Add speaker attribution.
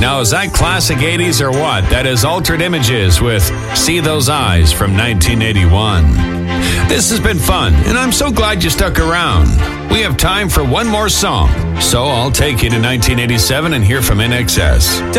Speaker 1: Now, is that classic 80s or what? That is Altered Images with See Those Eyes from 1981. This has been fun, and I'm so glad you stuck around. We have time for one more song, so I'll take you to 1987 and hear from NXS.